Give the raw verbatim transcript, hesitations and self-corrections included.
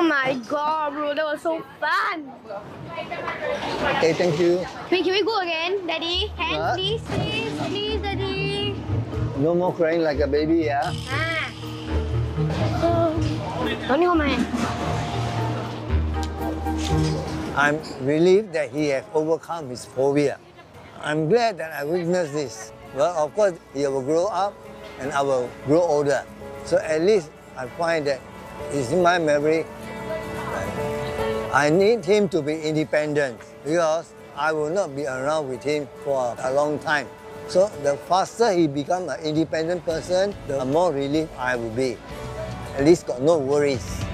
my god, bro, that was so fun. Okay, thank you. Wait, can we go again, Daddy? Hands, What? please, please, please, Daddy. No more crying like a baby, yeah? Ah. Don't hold my hand. I'm relieved that he has overcome his phobia. I'm glad that I witnessed this. Well, of course, he will grow up and I will grow older. So at least I find that it's in my memory. I need him to be independent because I will not be around with him for a long time. So the faster he becomes an independent person, the more relieved I will be. At least got no worries.